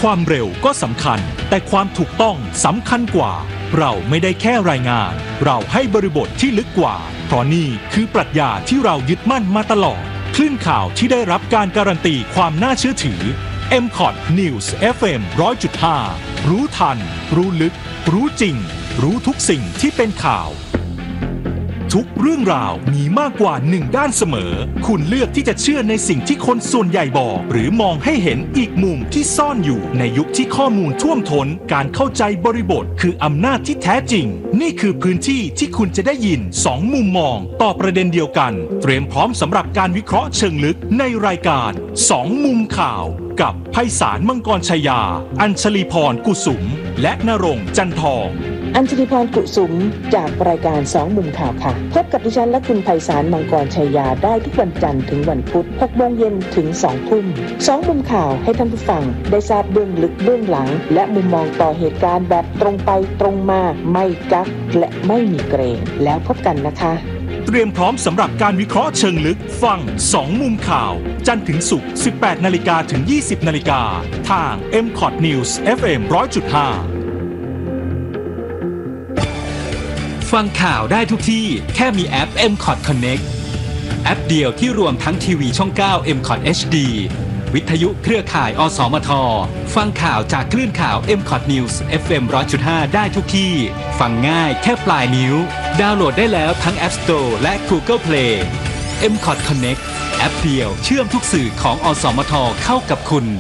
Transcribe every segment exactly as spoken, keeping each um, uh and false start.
ความเร็วก็สำคัญแต่ความถูกต้องสำคัญกว่าเราไม่ได้แค่รายงานเราให้บริบทที่ลึกกว่าเพราะนี่คือปรัชญาที่เรายึดมั่นมาตลอดคลื่นข่าวที่ได้รับการการันตีความน่าเชื่อถือ เอ็ม คอท News เอฟ เอ็ม หนึ่งร้อยจุดห้า รู้ทันรู้ลึกรู้จริงรู้ทุกสิ่งที่เป็นข่าวทุกเรื่องราวมีมากกว่าหนึ่งด้านเสมอคุณเลือกที่จะเชื่อในสิ่งที่คนส่วนใหญ่บอกหรือมองให้เห็นอีกมุมที่ซ่อนอยู่ในยุคที่ข้อมูลท่วมท้นการเข้าใจบริบทคืออำนาจที่แท้จริงนี่คือพื้นที่ที่คุณจะได้ยินสองมุมมองต่อประเด็นเดียวกันเตรียมพร้อมสำหรับการวิเคราะห์เชิงลึกในรายการสองมุมข่าวกับไพศาลมังกรชยาอัญชลีพรกุสุมและณรงค์จันทองอัญชลีพรกุสุมจากรายการสองมุมข่าวค่ะพบกับดิฉันและคุณไพศาลมังกรชัยยาได้ทุกวันจันทร์ถึงวันพุธหกโมงเย็นถึงสองทุ่มสองมุมข่าวให้ท่านผู้ฟังได้ทราบเบื้องลึกเบื้องหลังและมุมมองต่อเหตุการณ์แบบตรงไปตรงมาไม่กักและไม่มีเกรงแล้วพบกันนะคะเตรียมพร้อมสำหรับการวิเคราะห์เชิงลึกฟังสองมุมข่าวจันทร์ถึงศุกร์ สิบแปดนาฬิกา ถึง ยี่สิบนาฬิกาทาง เอ็ม คอท News เอฟ เอ็ม หนึ่งร้อยจุดห้าฟังข่าวได้ทุกที่แค่มีแอป เอ็ม คอท Connect แอปเดียวที่รวมทั้งทีวีช่อง เก้า เอ็ม คอท เอช ดี วิทยุเครือข่ายอสมทฟังข่าวจากคลื่นข่าว เอ็ม คอท News เอฟ เอ็ม หนึ่งร้อยจุดห้า ได้ทุกที่ฟังง่ายแค่ปลายนิ้วดาวน์โหลดได้แล้วทั้ง App Store และ Google Play เอ็ม คอท Connect แอปเดียวเชื่อมทุกสื่อของอสมทเข้ากับคุณห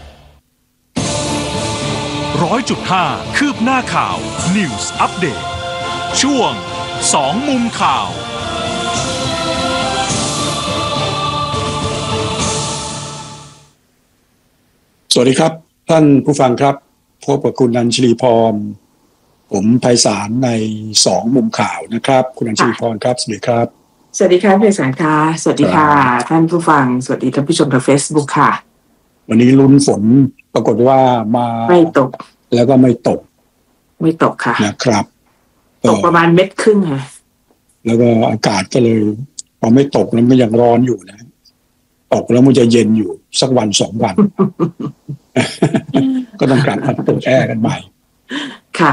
นึ่งร้อยจุดห้า คืบหน้าข่าว News Update ช่วงสองมุมข่าวสวัสดีครับท่านผู้ฟังครับพบกับคุณอัญชลีพรผมไพศาลในสองมุมข่าวนะครับคุณอัญชลีพรครับสวัสดีครับสวัสดีค่ะไพศาลค่ะสวัสดีค่ะท่านผู้ฟังสวัสดีท่านผู้ชมทาง Facebook ค่ะวันนี้ลุ้นฝนปรากฏว่ามาไม่ตกแล้วก็ไม่ตกไม่ตกค่ะนะครับตกประมาณเม็ดครึ่งค่ะแล้วก็อากาศก็เลยพอไม่ตกแล้วมันยังร้อนอยู่นะตกแล้วมันจะเย็นอยู่สักวันสองวัน ก็ต้องกลับมาเปิดแอร์กันใหม่ค่ะ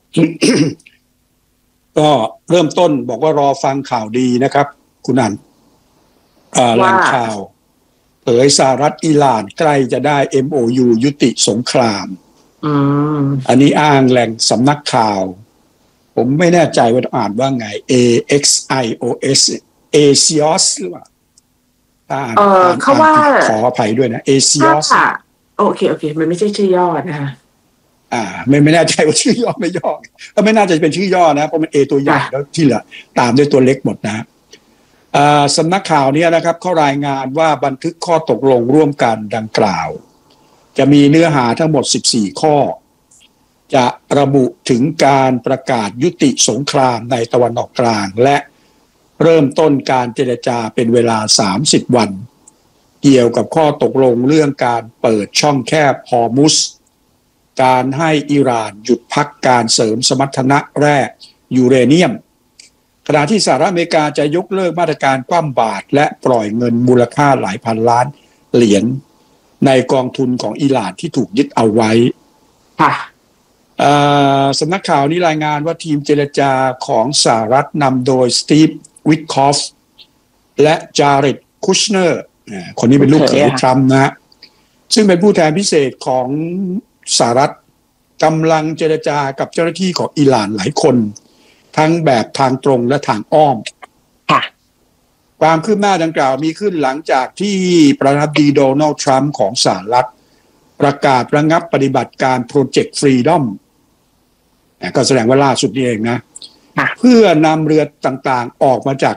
ก็เริ่มต้นบอกว่ารอฟังข่าวดีนะครับคุณอันอ่าแหล่งข่าวเผยสหรัฐอิหร่านใกล้จะได้ เอ็ม โอ ยู ยุติสงครามอืมอันนี้อ้างแหล่งสำนักข่าวผมไม่แน่ใจว่าอ่านว่าไง A X I O S Axios หรือเปล่าเออเขาว่าขออภัยด้วยนะ Axios โอเคโอเคมันไม่ใช่ชื่อย่อนะคะอ่าไม่ไม่แน่ใจว่าชื่อย่อไม่ย่อก็ไม่น่าจะเป็นชื่อย่อนะเพราะมัน A ตัวใหญ่แล้วที่เหลือตามด้วยตัวเล็กหมดนะอ่าสำนักข่าวนี้นะครับเขารายงานว่าบันทึกข้อตกลงร่วมกันดังกล่าวจะมีเนื้อหาทั้งหมดสิบสี่ข้อจะระบุถึงการประกาศยุติสงครามในตะวันออกกลางและเริ่มต้นการเจรจาเป็นเวลาสามสิบวันเกี่ยวกับข้อตกลงเรื่องการเปิดช่องแคบฮอร์มุซการให้อิหร่านหยุดพักการเสริมสมรรถนะแร่ยูเรเนียมขณะที่สหรัฐอเมริกาจะยกเลิกมาตรการคว่ำบาตรและปล่อยเงินมูลค่าหลายพันล้านเหรียญในกองทุนของอิหร่านที่ถูกยึดเอาไว้ค่ะสำนักข่าวนี้รายงานว่าทีมเจรจาของสหรัฐนำโดยสตีฟวิทคอฟและจาเร็ดคุชเนอร์คนนี้เป็นลูกเขยทรัมป์นะซึ่งเป็นผู้แทนพิเศษของสหรัฐกำลังเจรจากับเจ้าหน้าที่ของอิหร่านหลายคนทั้งแบบทางตรงและทางอ้อมความคืบหน้าดังกล่าวมีขึ้นหลังจากที่ประธานาธิบดีโดนัลด์ทรัมป์ของสหรัฐประกาศระงับปฏิบัติการโปรเจกต์ฟรีดอมก็แสดงว่าล่าสุดนี้เองนะเพื่อนำเรือต่างๆออกมาจาก